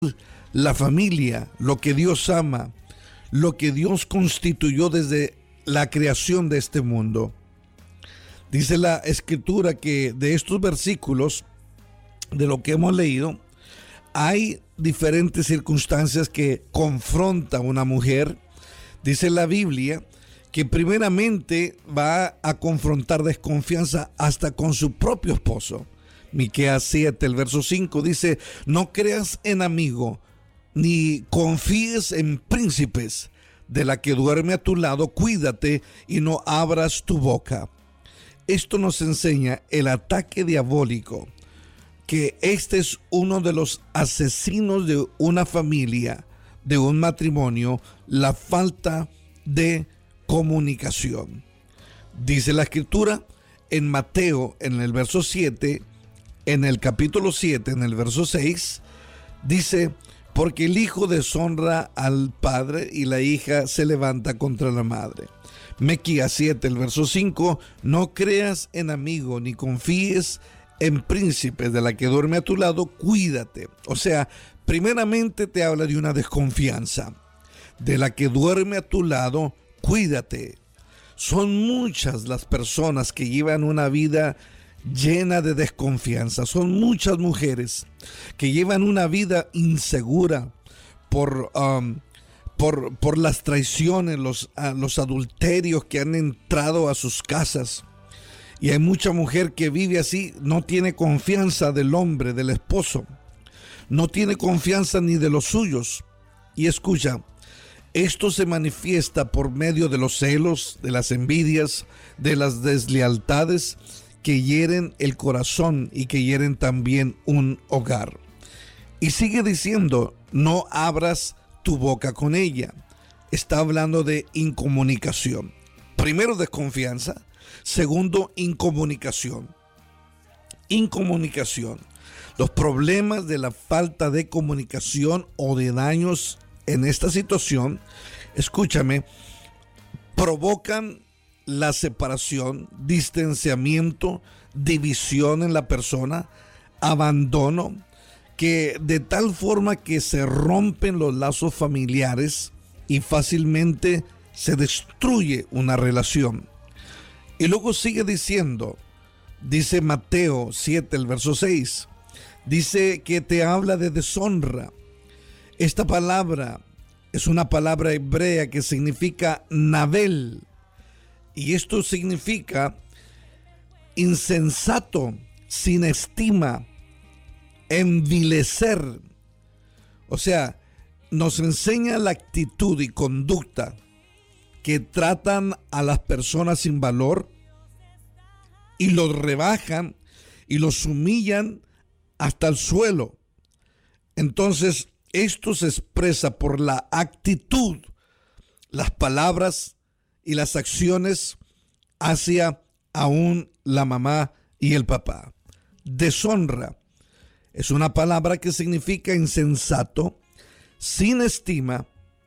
la familia, lo que Dios ama, lo que Dios constituyó desde la creación de este mundo. Dice la escritura que de estos versículos, de lo que hemos leído, hay diferentes circunstancias que confronta a una mujer. Dice la Biblia que primeramente va a confrontar desconfianza hasta con su propio esposo. Miqueas 7, el verso 5 dice: no creas en amigo, ni confíes en príncipes. De la que duerme a tu lado, cuídate y no abras tu boca. Esto nos enseña el ataque diabólico, que este es uno de los asesinos de una familia, de un matrimonio, la falta de comunicación. Dice la escritura en Mateo, en el verso 7, en el capítulo 7, en el verso 6, dice: porque el hijo deshonra al padre y la hija se levanta contra la madre. Miqueas 7, el verso 5, no creas en amigo ni confíes en príncipes. De la que duerme a tu lado, cuídate. O sea, primeramente te habla de una desconfianza. De la que duerme a tu lado, cuídate. Son muchas las personas que llevan una vida llena de desconfianza. Son muchas mujeres que llevan una vida insegura por las traiciones, los adulterios que han entrado a sus casas. Y hay mucha mujer que vive así, no tiene confianza del hombre, del esposo, no tiene confianza ni de los suyos. Y escucha, esto se manifiesta por medio de los celos, de las envidias, de las deslealtades que hieren el corazón y que hieren también un hogar. Y sigue diciendo: no abras tu boca con ella. Está hablando de incomunicación. Primero, desconfianza. Segundo, incomunicación. Incomunicación. Los problemas de la falta de comunicación o de daños en esta situación, escúchame, provocan la separación, distanciamiento, división en la persona, abandono, que de tal forma que se rompen los lazos familiares y fácilmente se destruye una relación. Y luego sigue diciendo, dice Mateo 7, el verso 6, dice que te habla de deshonra. Esta palabra es una palabra hebrea que significa navel. Y esto significa insensato, sin estima, envilecer. O sea, nos enseña la actitud y conducta que tratan a las personas sin valor y los rebajan y los humillan hasta el suelo. Entonces, esto se expresa por la actitud, las palabras y las acciones hacia aún la mamá y el papá. Deshonra es una palabra que significa insensato, sin estima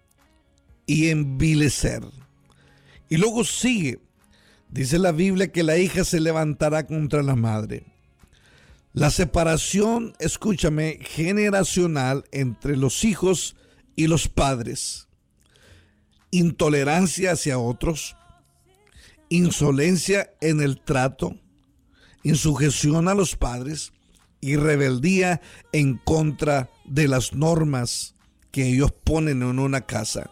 y envilecer. Y luego sigue, dice la Biblia que la hija se levantará contra la madre. La separación, escúchame, generacional entre los hijos y los padres. Intolerancia hacia otros, insolencia en el trato, insujeción a los padres y rebeldía en contra de las normas que ellos ponen en una casa.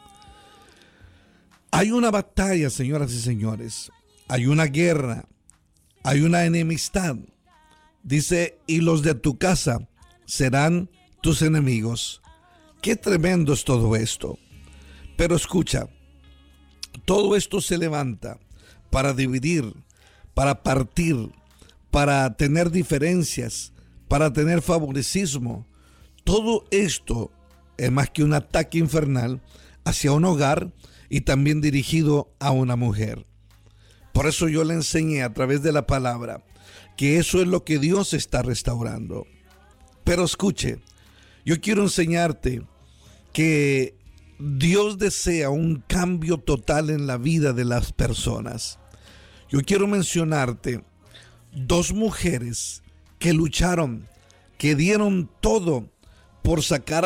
Hay una batalla, señoras y señores, hay una guerra, hay una enemistad. Dice, y los de tu casa serán tus enemigos. Qué tremendo es todo esto. Pero escucha, todo esto se levanta para dividir, para partir, para tener diferencias, para tener favoritismo. Todo esto es más que un ataque infernal hacia un hogar y también dirigido a una mujer. Por eso yo le enseñé a través de la palabra que eso es lo que Dios está restaurando. Pero escuche, yo quiero enseñarte que Dios desea un cambio total en la vida de las personas. Yo quiero mencionarte dos mujeres que lucharon, que dieron todo por sacar